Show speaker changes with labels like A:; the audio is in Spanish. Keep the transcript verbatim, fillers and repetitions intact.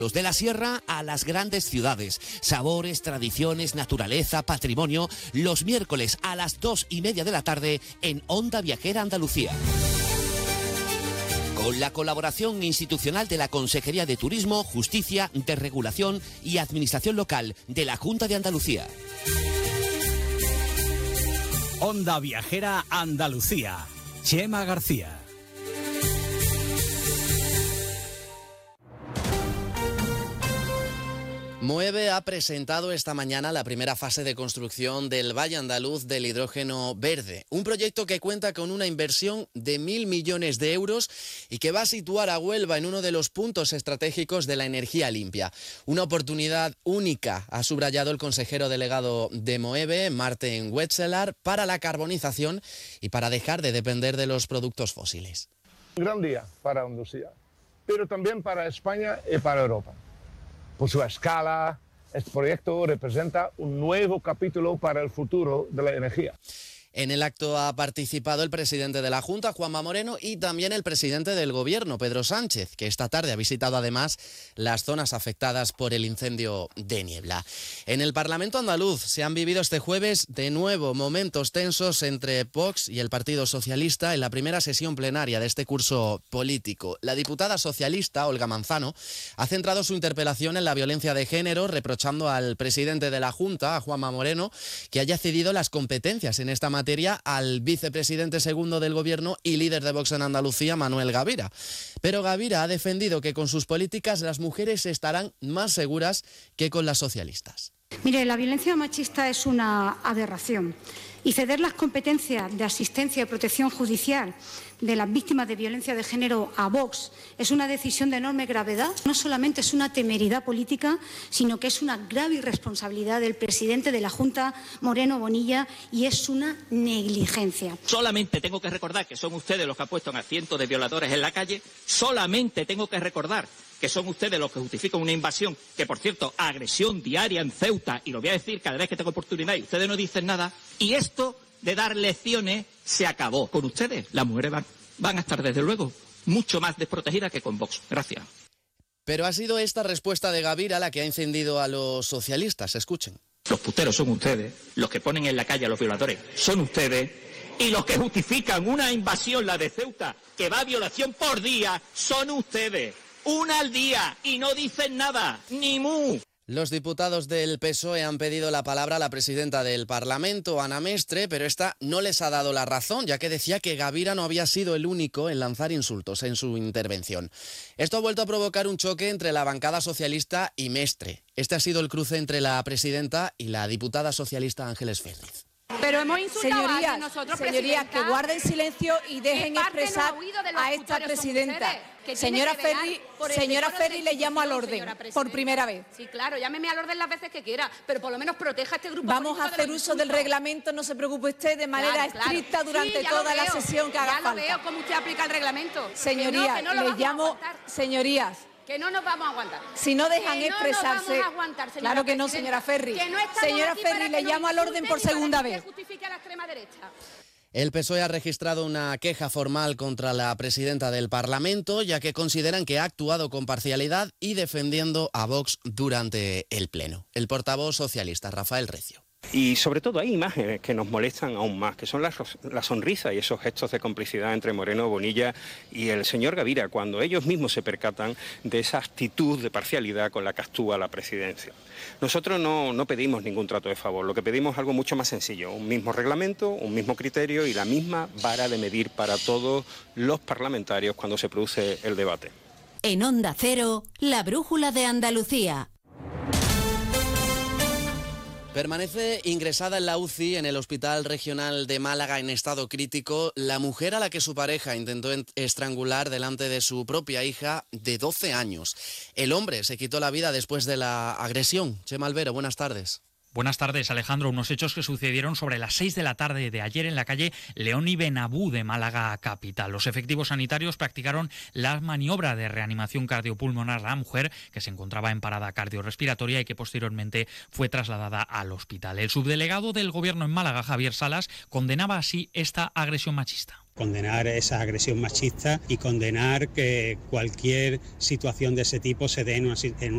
A: Los de la sierra a las grandes ciudades. Sabores, tradiciones, naturaleza, patrimonio. Los miércoles a las dos y media de la tarde en Onda Viajera Andalucía. Con la colaboración institucional de la Consejería de Turismo, Justicia, Desregulación y Administración Local de la Junta de Andalucía.
B: Onda Viajera Andalucía. Chema García.
C: Moeve ha presentado esta mañana la primera fase de construcción del Valle Andaluz del Hidrógeno Verde, un proyecto que cuenta con una inversión de mil millones de euros y que va a situar a Huelva en uno de los puntos estratégicos de la energía limpia. Una oportunidad única, ha subrayado el consejero delegado de Moeve, Martin Wetzeler, para la carbonización y para dejar de depender de los productos fósiles.
D: Un gran día para Andalucía, pero también para España y para Europa. Por su escala, este proyecto representa un nuevo capítulo para el futuro de la energía.
C: En el acto ha participado el presidente de la Junta, Juanma Moreno, y también el presidente del Gobierno, Pedro Sánchez, que esta tarde ha visitado además las zonas afectadas por el incendio de Niebla. En el Parlamento andaluz se han vivido este jueves de nuevo momentos tensos entre Vox y el Partido Socialista en la primera sesión plenaria de este curso político. La diputada socialista, Olga Manzano, ha centrado su interpelación en la violencia de género, reprochando al presidente de la Junta, a Juanma Moreno, que haya cedido las competencias en esta materia materia al vicepresidente segundo del Gobierno y líder de Vox en Andalucía, Manuel Gavira. Pero Gavira ha defendido que con sus políticas las mujeres estarán más seguras que con las socialistas.
E: Mire, la violencia machista es una aberración y ceder las competencias de asistencia y protección judicial de las víctimas de violencia de género a Vox es una decisión de enorme gravedad. No solamente es una temeridad política, sino que es una grave irresponsabilidad del presidente de la Junta, Moreno Bonilla, y es una negligencia.
F: Solamente tengo que recordar que son ustedes los que han puesto a cientos de violadores en la calle. Solamente tengo que recordar que son ustedes los que justifican una invasión, que por cierto, agresión diaria en Ceuta, y lo voy a decir cada vez que tengo oportunidad y ustedes no dicen nada, y esto de dar lecciones se acabó. Con ustedes las mujeres van, van a estar desde luego mucho más desprotegidas que con Vox. Gracias.
C: Pero ha sido esta respuesta de Gavira la que ha encendido a los socialistas. Escuchen.
F: Los puteros son ustedes, los que ponen en la calle a los violadores son ustedes, y los que justifican una invasión, la de Ceuta, que va a violación por día, son ustedes. Una al día y no dicen nada, ni mu.
C: Los diputados del P S O E han pedido la palabra a la presidenta del Parlamento, Ana Mestre, pero esta no les ha dado la razón, ya que decía que Gavira no había sido el único en lanzar insultos en su intervención. Esto ha vuelto a provocar un choque entre la bancada socialista y Mestre. Este ha sido el cruce entre la presidenta y la diputada socialista Ángeles Férriz.
G: Pero hemos insultado
H: señorías,
G: a nosotros,
H: señorías, que guarden silencio y dejen expresar a esta presidenta. Señora Ferri, señora Ferri, le llamo al orden por primera vez.
G: Sí, claro, llámeme al orden las veces que quiera, pero por lo menos proteja a este grupo.
H: Vamos a hacer uso del reglamento, no se preocupe usted, de manera
G: claro, claro.
H: estricta durante
G: sí,
H: toda la
G: veo,
H: sesión que haga
G: ya
H: falta.
G: Ya lo veo cómo usted aplica el reglamento.
H: Señorías,
G: que no, que no
H: les llamo, señorías.
G: Que no nos vamos a aguantar.
H: Si no dejan
G: que
H: expresarse.
G: No nos vamos a aguantar,
H: claro que no, señora Ferri.
G: Que no
H: señora Ferri, le llamo al orden por segunda vez.
G: Justifique a la extrema derecha.
C: El P S O E ha registrado una queja formal contra la presidenta del Parlamento, ya que consideran que ha actuado con parcialidad y defendiendo a Vox durante el Pleno. El portavoz socialista, Rafael Recio.
I: Y sobre todo hay imágenes que nos molestan aún más, que son la, la sonrisa y esos gestos de complicidad entre Moreno Bonilla y el señor Gavira, cuando ellos mismos se percatan de esa actitud de parcialidad con la que actúa la presidencia. Nosotros no, no pedimos ningún trato de favor, lo que pedimos es algo mucho más sencillo, un mismo reglamento, un mismo criterio y la misma vara de medir para todos los parlamentarios cuando se produce el debate.
J: En Onda Cero, la brújula de Andalucía.
C: Permanece ingresada en la U C I en el Hospital Regional de Málaga en estado crítico la mujer a la que su pareja intentó estrangular delante de su propia hija de doce años. El hombre se quitó la vida después de la agresión. Chema Albero, buenas tardes.
K: Buenas tardes, Alejandro. Unos hechos que sucedieron sobre las seis de la tarde de ayer en la calle León y Benabú de Málaga capital. Los efectivos sanitarios practicaron la maniobra de reanimación cardiopulmonar a la mujer, que se encontraba en parada cardiorrespiratoria y que posteriormente fue trasladada al hospital. El subdelegado del Gobierno en Málaga, Javier Salas, condenaba así esta agresión machista.
L: Condenar esa agresión machista y condenar que cualquier situación de ese tipo se dé en una, en